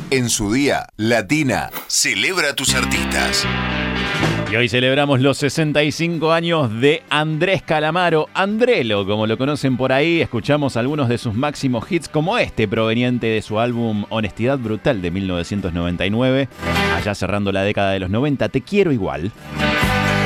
En su día, Latina celebra a tus artistas. Y hoy celebramos los 65 años de Andrés Calamaro, Andrelo, como lo conocen por ahí. Escuchamos algunos de sus máximos hits, como este, proveniente de su álbum Honestidad Brutal de 1999. Allá cerrando la década de los 90, Te quiero igual.